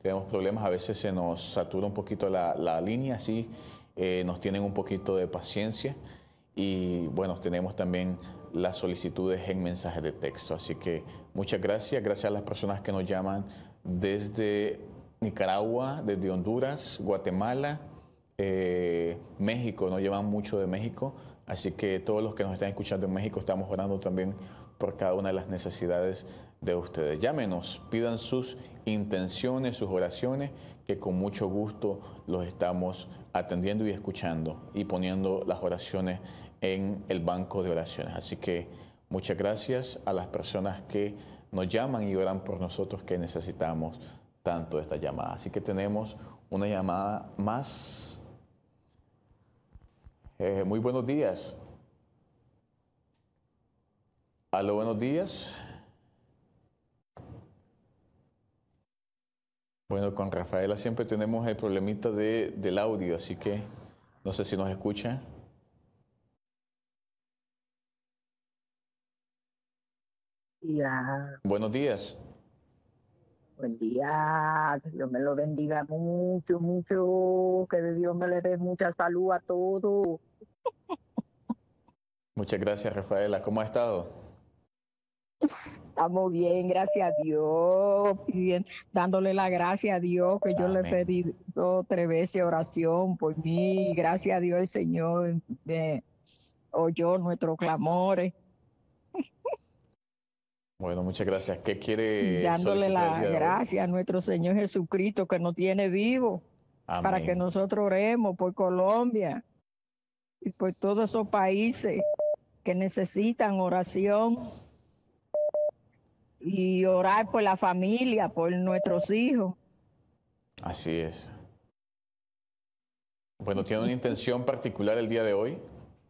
tenemos problemas, a veces se nos satura un poquito la línea, así nos tienen un poquito de paciencia. Y bueno, tenemos también las solicitudes en mensajes de texto. Así que muchas gracias. Gracias a las personas que nos llaman desde Nicaragua, desde Honduras, Guatemala, México. Nos llevan mucho de México. Así que todos los que nos están escuchando en México estamos orando también por cada una de las necesidades de ustedes. Llámenos, pidan sus intenciones, sus oraciones, que con mucho gusto los estamos atendiendo y escuchando y poniendo las oraciones en el banco de oraciones. Así que muchas gracias a las personas que nos llaman y oran por nosotros, que necesitamos tanto esta llamada. Así que tenemos una llamada más. Muy buenos días. Aló, buenos días. Bueno, con Rafaela siempre tenemos el problemita del audio, así que no sé si nos escucha. Ya, Buenos días. buen día, que Dios me lo bendiga mucho, mucho, que de Dios me le dé mucha salud a todos. Muchas gracias, Rafaela. ¿Cómo ha estado? Estamos bien, gracias a Dios, bien, dándole la gracia a Dios, que yo le Amén. pedí 2 o 3 veces oración por mí, gracias a Dios el Señor me oyó nuestros clamores, Bueno, muchas gracias. ¿Qué y quiere dándole solicitar el la día de hoy? gracia a nuestro Señor Jesucristo que nos tiene vivos, para que Amén. nosotros oremos por Colombia y por todos esos países que necesitan oración, y orar por la familia, por nuestros hijos. Así es. Bueno, ¿tiene una intención particular el día de hoy?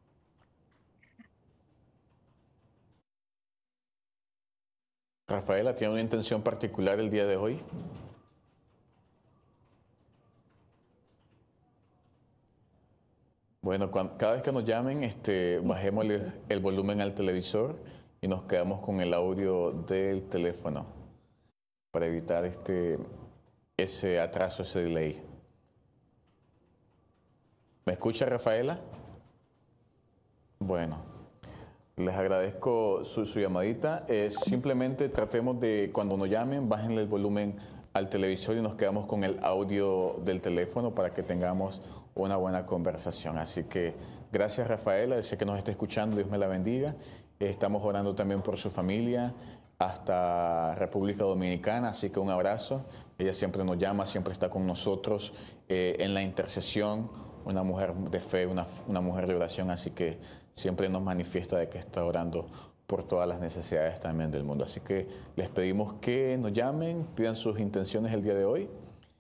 Rafaela, ¿tiene una intención particular el día de hoy? Bueno, cada vez que nos llamen, bajemos el volumen al televisor y nos quedamos con el audio del teléfono para evitar ese atraso, ese delay. ¿Me escucha, Rafaela? Bueno, les agradezco su llamadita. Simplemente tratemos de, cuando nos llamen, bájenle el volumen al televisor y nos quedamos con el audio del teléfono para que tengamos una buena conversación. Así que gracias, Rafaela. Sé que nos está escuchando. Dios me la bendiga. Estamos orando también por su familia hasta República Dominicana. Así que un abrazo. Ella siempre nos llama, siempre está con nosotros en la intercesión. Una mujer de fe, una mujer de oración. Así que siempre nos manifiesta de que está orando por todas las necesidades también del mundo. Así que les pedimos que nos llamen, pidan sus intenciones el día de hoy.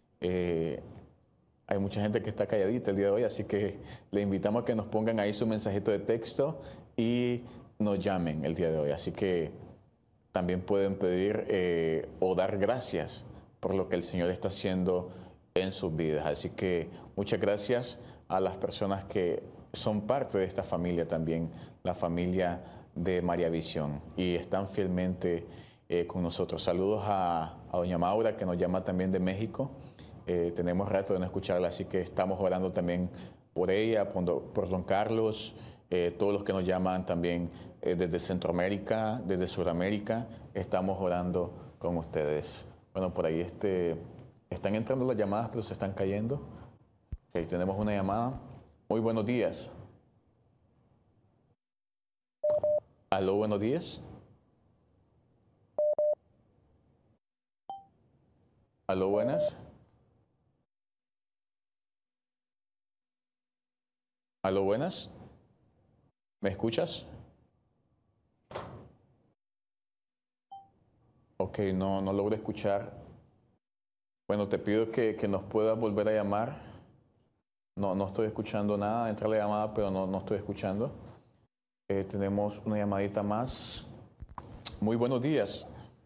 Hay mucha gente que está calladita el día de hoy, así que le invitamos a que nos pongan ahí su mensajito de texto y nos llamen el día de hoy. Así que también pueden pedir o dar gracias por lo que el Señor está haciendo en sus vidas. Así que muchas gracias a las personas que son parte de esta familia también, la familia de María Visión, y están fielmente con nosotros. Saludos a doña Maura, que nos llama también de México. Tenemos rato de no escucharla, así que estamos orando también por ella, por don Carlos, todos los que nos llaman también desde Centroamérica, desde Sudamérica, estamos orando con ustedes. Bueno, por ahí están entrando las llamadas, pero se están cayendo. Okay, tenemos una llamada. Muy buenos días. Aló, buenos días. Aló, buenas. Aló, buenas. ¿Me escuchas? Ok, no logro escuchar. Bueno, te pido que nos puedas volver a llamar. No estoy escuchando nada. Entra la llamada, pero no estoy escuchando. Tenemos una llamadita más. Muy buenos días.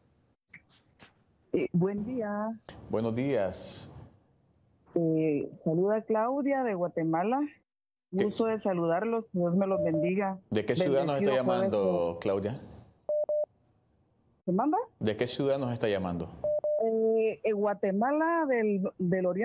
Buen día. Buenos días. Saluda Claudia de Guatemala. Gusto de saludarlos. Dios me los bendiga. ¿De qué ciudad nos está Bendecido llamando, Claudia? ¿Se manda? ¿De qué ciudad nos está llamando? Guatemala del oriente